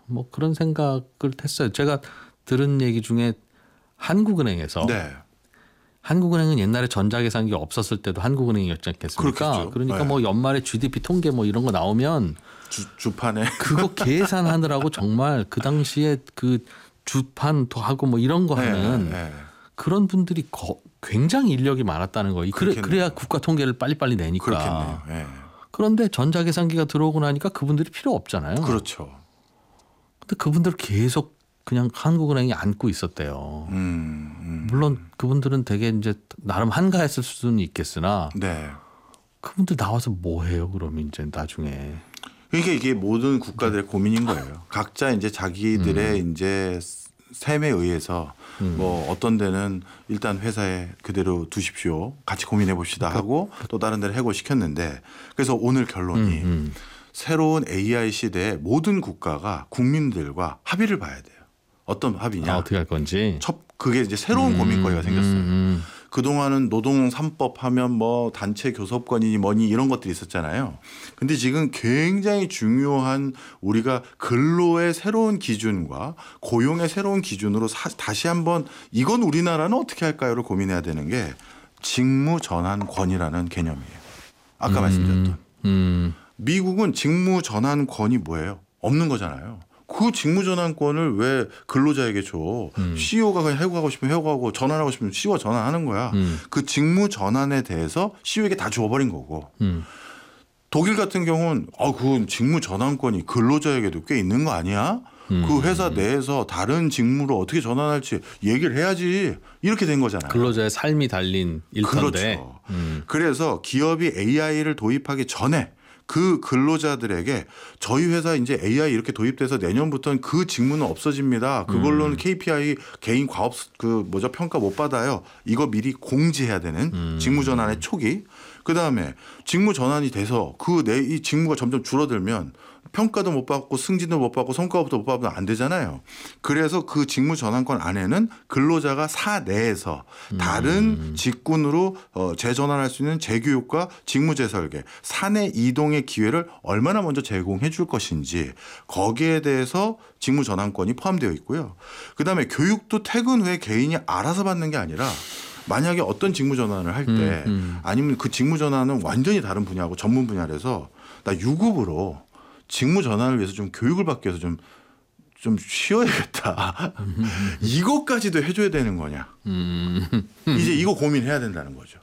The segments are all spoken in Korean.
뭐 그런 생각을 했어요. 제가 들은 얘기 중에 한국은행에서 네. 한국은행은 옛날에 전자계산기 없었을 때도 한국은행이었지 않겠습니까? 그렇겠죠. 그러니까 네. 뭐 연말에 GDP 통계 뭐 이런 거 나오면 주판에 그거 계산하느라고 정말 그 당시에 그 주판도 하고 뭐 이런 거 하는 네. 그런 분들이 굉장히 인력이 많았다는 거예요. 그래야 국가 통계를 빨리빨리 내니까. 그렇겠네요. 네. 그런데 전자계산기가 들어오고 나니까 그분들이 필요 없잖아요. 그렇죠. 근데 그분들 계속 그냥 한국은행이 안고 있었대요. 물론 그분들은 되게 이제 나름 한가했을 수는 있겠으나 네. 그분들 나와서 뭐 해요? 그러면 이제 나중에. 그러니까 이게 모든 국가들의 고민인 거예요. 각자 이제 자기들의 이제 셈에 의해서 뭐 어떤 데는 일단 회사에 그대로 두십시오. 같이 고민해 봅시다 하고 또 다른 데를 해고시켰는데 그래서 오늘 결론이 새로운 AI 시대에 모든 국가가 국민들과 합의를 봐야 돼요. 어떤 합의냐. 어떻게 할 건지. 그게 이제 새로운 고민거리가 생겼어요. 그동안은 노동 3법 하면 뭐 단체 교섭권이니 뭐니 이런 것들이 있었잖아요. 근데 지금 굉장히 중요한 우리가 근로의 새로운 기준과 고용의 새로운 기준으로 다시 한번 이건 우리나라는 어떻게 할까요를 고민해야 되는 게 직무전환권이라는 개념이에요. 아까 말씀드렸던. 미국은 직무전환권이 뭐예요? 없는 거잖아요. 그 직무전환권을 왜 근로자에게 줘? CEO가 그냥 해고하고 싶으면 해고하고 전환하고 싶으면 CEO가 전환하는 거야. 그 직무전환에 대해서 CEO에게 다 줘버린 거고. 독일 같은 경우는 그 직무전환권이 근로자에게도 꽤 있는 거 아니야? 그 회사 내에서 다른 직무로 어떻게 전환할지 얘기를 해야지. 이렇게 된 거잖아요. 근로자의 삶이 달린 일터인데. 그렇죠. 그래서 기업이 AI를 도입하기 전에 그 근로자들에게 저희 회사 이제 AI 이렇게 도입돼서 내년부터는 그 직무는 없어집니다. 그걸로는 KPI 개인 과업 평가 못 받아요. 이거 미리 공지해야 되는 직무 전환의 초기. 그다음에 직무 전환이 돼서 이 직무가 점점 줄어들면 평가도 못 받고 승진도 못 받고 성과도 못 받으면 안 되잖아요. 그래서 그 직무 전환권 안에는 근로자가 사내에서 다른 직군으로 재전환할 수 있는 재교육과 직무 재설계, 사내 이동의 기회를 얼마나 먼저 제공해 줄 것인지 거기에 대해서 직무 전환권이 포함되어 있고요. 그다음에 교육도 퇴근 후에 개인이 알아서 받는 게 아니라 만약에 어떤 직무 전환을 할 때 아니면 그 직무 전환은 완전히 다른 분야고 전문 분야라서 나 유급으로 직무 전환을 위해서 좀 교육을 받기 위해서 좀 쉬어야겠다. 이것까지도 해줘야 되는 거냐. 이제 이거 고민해야 된다는 거죠.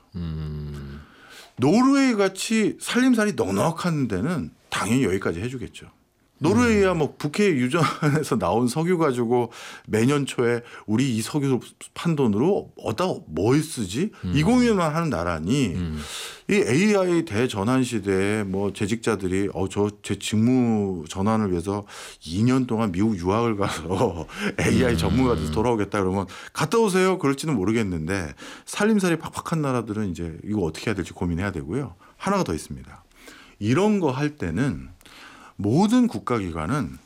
노르웨이 같이 살림살이 넉넉한 데는 당연히 여기까지 해주겠죠. 노르웨이야 뭐 북해 유전에서 나온 석유 가지고 매년 초에 우리 이 석유 판 돈으로 뭘 쓰지? 이 고민만 하는 나라니 이 AI 대전환 시대에 뭐 재직자들이 제 직무 전환을 위해서 2년 동안 미국 유학을 가서 AI 전문가 돼서 돌아오겠다 그러면 갔다 오세요. 그럴지는 모르겠는데 살림살이 팍팍한 나라들은 이제 이거 어떻게 해야 될지 고민해야 되고요. 하나가 더 있습니다. 이런 거 할 때는 모든 국가기관은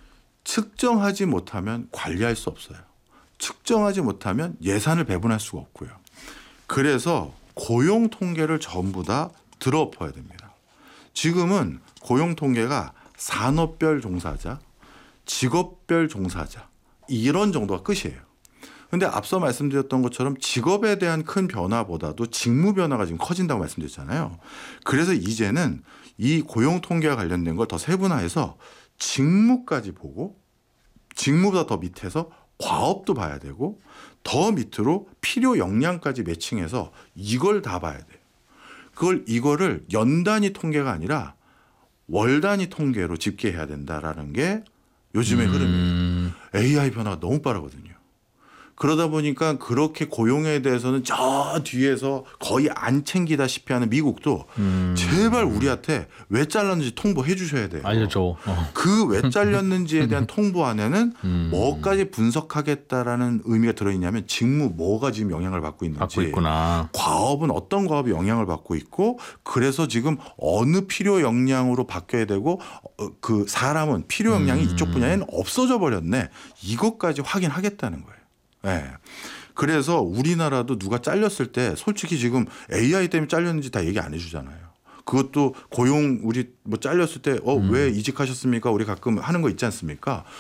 측정하지 못하면 관리할 수 없어요. 측정하지 못하면 예산을 배분할 수가 없고요. 그래서 고용 통계를 전부 다 들어엎어야 됩니다. 지금은 고용 통계가 산업별 종사자, 직업별 종사자 이런 정도가 끝이에요. 그런데 앞서 말씀드렸던 것처럼 직업에 대한 큰 변화보다도 직무 변화가 지금 커진다고 말씀드렸잖아요. 그래서 이제는 이 고용 통계와 관련된 걸 더 세분화해서 직무까지 보고 직무보다 더 밑에서 과업도 봐야 되고 더 밑으로 필요 역량까지 매칭해서 이걸 다 봐야 돼요. 이거를 연 단위 통계가 아니라 월 단위 통계로 집계해야 된다라는 게 요즘의 흐름이에요. AI 변화가 너무 빠르거든요. 그러다 보니까 그렇게 고용에 대해서는 저 뒤에서 거의 안 챙기다시피 하는 미국도 제발 우리한테 왜 잘랐는지 통보해 주셔야 돼요. 알려줘. 그 왜 잘렸는지에 대한 통보 안에는 뭐까지 분석하겠다라는 의미가 들어있냐면 직무 뭐가 지금 영향을 받고 있는지 있구나. 과업은 어떤 과업이 영향을 받고 있고 그래서 지금 어느 필요 역량으로 바뀌어야 되고 그 사람은 필요 역량이 이쪽 분야에는 없어져 버렸네. 이것까지 확인하겠다는 거예요. 네. 그래서 우리나라도 누가 잘렸을 때 솔직히 지금 AI 때문에 잘렸는지 다 얘기 안 해주잖아요. 그것도 고용 우리 뭐 잘렸을 때 왜 이직하셨습니까? 우리 가끔 하는 거 있지 않습니까?